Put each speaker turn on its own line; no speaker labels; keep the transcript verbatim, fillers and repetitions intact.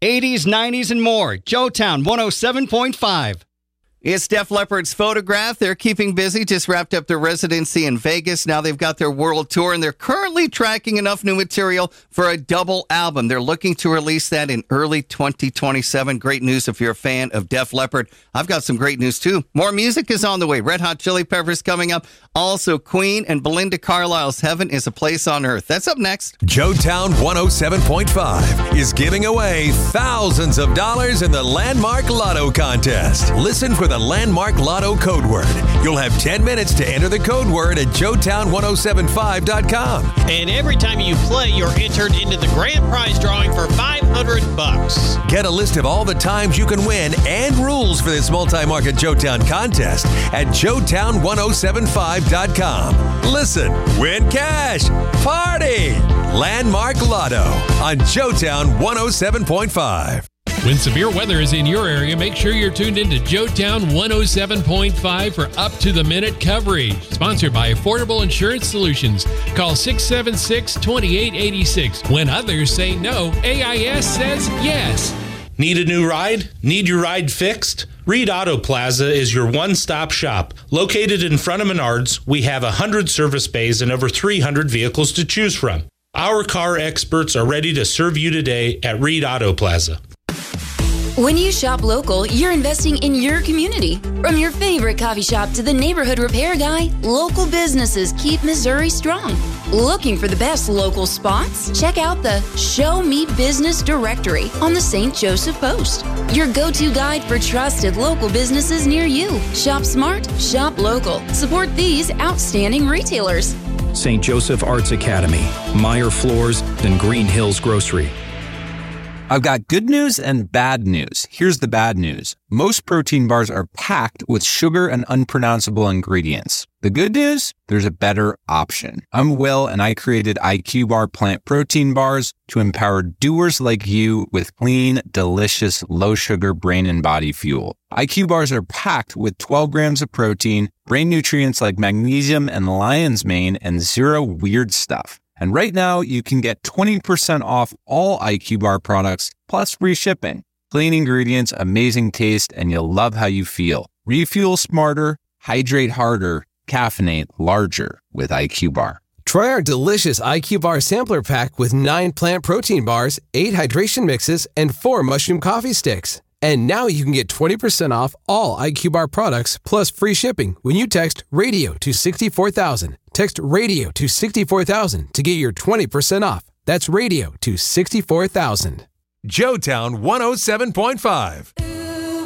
eighties, nineties, and more. Joetown one oh seven point five.
It's Def Leppard's Photograph. They're keeping busy, just wrapped up their residency in Vegas. Now they've got their world tour, and they're currently tracking enough new material for a double album. They're looking to release that in early twenty twenty-seven. Great news if you're a fan of Def Leppard. I've got some great news, too. More music is on the way. Red Hot Chili Peppers coming up. Also, Queen and Belinda Carlisle's Heaven is a Place on Earth. That's up next.
Joetown one oh seven point five is giving away thousands of dollars in the Landmark Lotto contest. Listen for the Landmark Lotto code word. You'll have ten minutes to enter the code word at joetown ten seventy-five dot com.
And every time you play, you're entered into the grand prize drawing for five hundred bucks.
Get a list of all the times you can win and rules for this multi-market Joetown contest at joetown ten seventy-five dot com. Listen, win cash, party! Landmark Lotto on Joetown one oh seven point five.
When severe weather is in your area, make sure you're tuned into Joetown one oh seven point five for up-to-the-minute coverage. Sponsored by Affordable Insurance Solutions. Call six seven six, two eight eight six. When others say no, A I S says yes.
Need a new ride? Need your ride fixed? Reed Auto Plaza is your one-stop shop. Located in front of Menards, we have one hundred service bays and over three hundred vehicles to choose from. Our car experts are ready to serve you today at Reed Auto Plaza.
When you shop local, you're investing in your community. From your favorite coffee shop to the neighborhood repair guy, local businesses keep Missouri strong. Looking for the best local spots? Check out the Show Me Business directory on the Saint Joseph Post. Your go-to guide for trusted local businesses near you. Shop smart, shop local. Support these outstanding retailers.
Saint Joseph Arts Academy, Meyer Floors, and Green Hills Grocery.
I've got good news and bad news. Here's the bad news. Most protein bars are packed with sugar and unpronounceable ingredients. The good news? There's a better option. I'm Will, and I created I Q Bar plant protein bars to empower doers like you with clean, delicious, low-sugar brain and body fuel. I Q Bars are packed with twelve grams of protein, brain nutrients like magnesium and lion's mane, and zero weird stuff. And right now, you can get twenty percent off all I Q Bar products, plus free shipping. Clean ingredients, amazing taste, and you'll love how you feel. Refuel smarter, hydrate harder, caffeinate larger with I Q Bar.
Try our delicious I Q Bar sampler pack with nine plant protein bars, eight hydration mixes, and four mushroom coffee sticks. And now you can get twenty percent off all I Q Bar products plus free shipping when you text RADIO to sixty-four thousand. Text RADIO to sixty-four thousand to get your twenty percent off. That's RADIO to sixty-four thousand.
Joetown one oh seven point five.